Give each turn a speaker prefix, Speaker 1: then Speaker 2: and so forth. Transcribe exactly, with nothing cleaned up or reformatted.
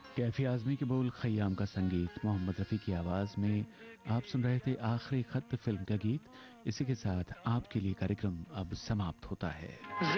Speaker 1: कैफी आजमी के बोल, खयाम का संगीत, मोहम्मद रफ़ी की आवाज में आप सुन रहे थे आखिरी खत फिल्म का गीत। इसी के साथ आपके लिए कार्यक्रम अब समाप्त होता है।